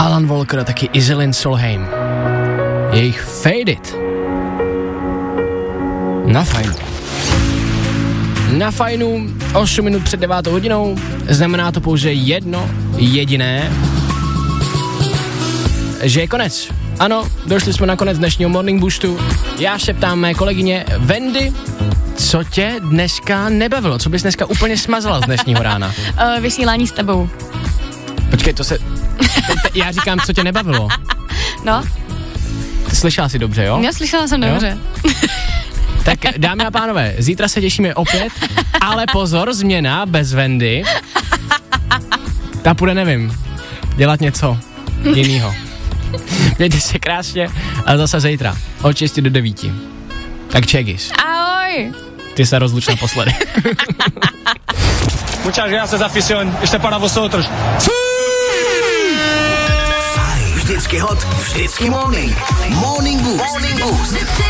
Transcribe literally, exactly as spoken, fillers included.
Alan Walker, taky Iselin Solheim. Jejich Fade It. Na fajnu. Na fajnu, osm minut před devátou hodinou, znamená to pouze jedno, jediné, že je konec. Ano, došli jsme na konec dnešního Morning Boostu. Já se ptám mé kolegyně Wendy, co tě dneska nebavilo? Co bys dneska úplně smazala z dnešního rána? Uh, vysílání s tebou. Počkej, to se... Já říkám, co tě nebavilo. No. Slyšela jsi dobře, jo? Já slyšela jsem jo? dobře. Tak dámy a pánové, zítra se těšíme opět, ale pozor, změna bez Wendy. Ta půjde, nevím, dělat něco jinýho. Mějte se krásně a zase zítra od šesti do devíti. Tak čegis. Ahoj. Ty se rozluč naposledy. Muchas gracias, afición. Ještě para vosotros. Vždycky hot, vždycky morning. Morning Boost. Morning Boost.